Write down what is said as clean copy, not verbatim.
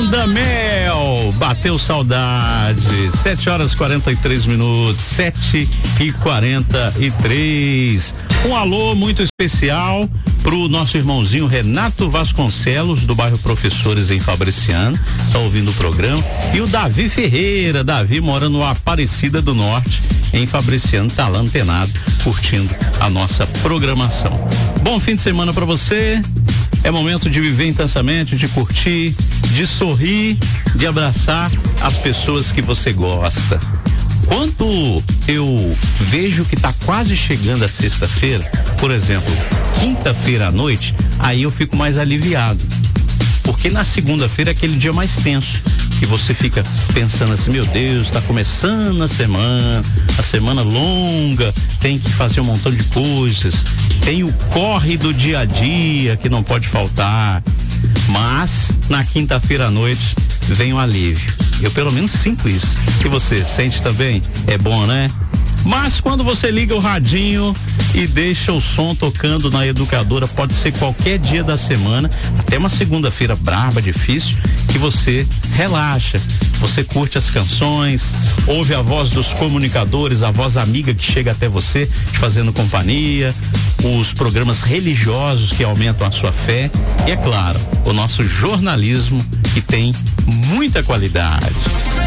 Manda Mel, bateu saudade, 7h43, 7h43. Um alô muito especial pro nosso irmãozinho Renato Vasconcelos, do bairro Professores, em Fabriciano, tá ouvindo o programa, e o Davi Ferreira. Davi mora no Aparecida do Norte, em Fabriciano, tá lá antenado, curtindo a nossa programação. Bom fim de semana pra você. É momento de viver intensamente, de curtir, de sorrir, de abraçar as pessoas que você gosta. Quando eu vejo que tá quase chegando a sexta-feira, por exemplo, quinta-feira à noite, aí eu fico mais aliviado. Porque na segunda-feira é aquele dia mais tenso, que você fica pensando assim, meu Deus, tá começando a semana longa, tem que fazer um montão de coisas, tem o corre do dia a dia que não pode faltar, mas na quinta-feira à noite vem um alívio. Eu pelo menos sinto isso. E você sente também? É bom, né? Mas quando você liga o radinho e deixa o som tocando na educadora, pode ser qualquer dia da semana, até uma segunda-feira braba, difícil, que você relaxa, você curte as canções, ouve a voz dos comunicadores, a voz amiga que chega até você, te fazendo companhia, os programas religiosos que aumentam a sua fé e, é claro, o nosso jornalismo, que tem muita qualidade.